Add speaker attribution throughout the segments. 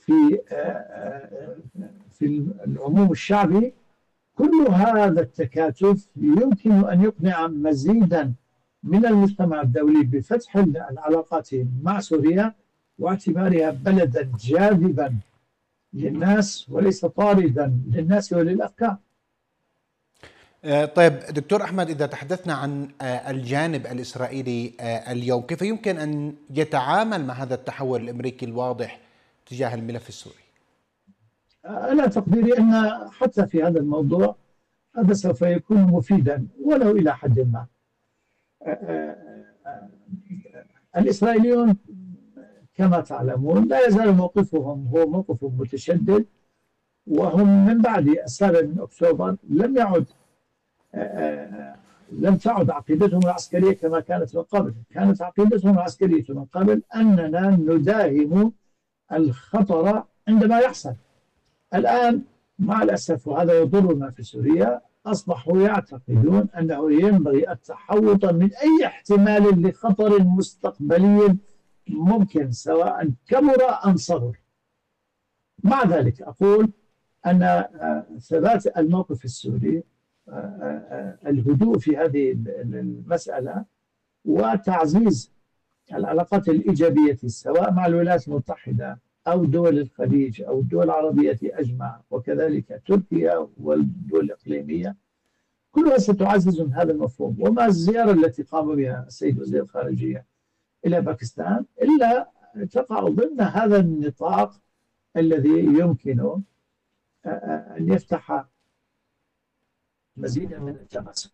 Speaker 1: في في العموم الشعبي. كل هذا التكاتف يمكن أن يقنع مزيدا من المجتمع الدولي بفتح العلاقات مع سوريا واعتبارها بلدا جاذبا للناس وليس طاردا للناس وللأفكار.
Speaker 2: طيب دكتور أحمد، إذا تحدثنا عن الجانب الإسرائيلي اليوم، كيف يمكن أن يتعامل مع هذا التحول الأمريكي الواضح تجاه الملف السوري؟
Speaker 1: أنا تقديري أن حتى في هذا الموضوع هذا سوف يكون مفيدا ولو إلى حد ما. الإسرائيليون كما تعلمون لا يزال موقفهم هو موقف متشدد، وهم من بعد 7 أكتوبر لم تعد عقيدتهم العسكرية كما كانت من قبل. كانت عقيدتهم العسكرية من قبل أننا نداهم الخطر عندما يحصل. الآن مع الأسف، وهذا يضرنا في سوريا، أصبحوا يعتقدون أنه ينبغي التحوط من أي احتمال لخطر مستقبلي ممكن سواء كبر أم صغر. مع ذلك أقول أن ثبات الموقف السوري، الهدوء في هذه المسألة، وتعزيز العلاقات الإيجابية سواء مع الولايات المتحدة أو دول الخليج أو الدول العربية أجمع، وكذلك تركيا والدول الإقليمية، كلها ستعزز من هذا المفهوم. وما الزيارة التي قام بها السيد وزير الخارجية إلى باكستان إلا تقع ضمن هذا النطاق الذي يمكن أن يفتح مزيدا من التماسك.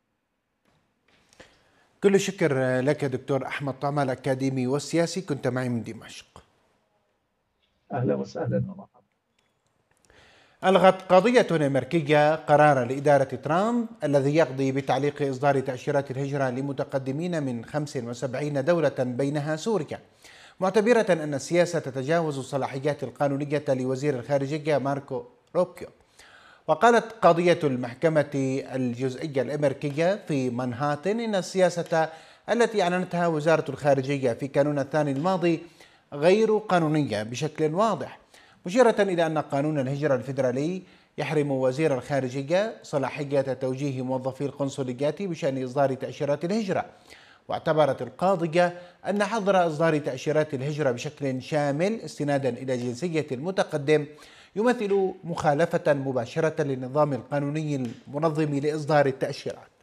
Speaker 2: كل الشكر لك دكتور أحمد طعمة، الأكاديمي والسياسي، كنت معي من دمشق.
Speaker 1: أهلا وسهلا ومرحبا.
Speaker 2: ألغت قضية أمريكية قرار لإدارة ترامب الذي يقضي بتعليق إصدار تأشيرات الهجرة لمتقدمين من 75 دولة بينها سوريا، معتبرة أن السياسة تتجاوز الصلاحيات القانونية لوزير الخارجية ماركو روبيو. وقالت قضية المحكمة الجزئية الأمريكية في مانهاتن إن السياسة التي أعلنتها وزارة الخارجية في كانون الثاني الماضي غير قانونية بشكل واضح، مشيرة إلى أن قانون الهجرة الفيدرالي يحرم وزير الخارجية صلاحية توجيه موظفي القنصليات بشأن إصدار تأشيرات الهجرة. واعتبرت القاضية أن حظر إصدار تأشيرات الهجرة بشكل شامل استنادا إلى جنسية المتقدم يمثل مخالفة مباشرة للنظام القانوني المنظم لإصدار التأشيرات.